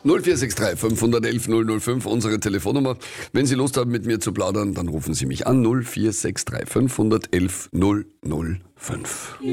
0463 511 005, unsere Telefonnummer. Wenn Sie Lust haben, mit mir zu plaudern, dann rufen Sie mich an 0463 511 005.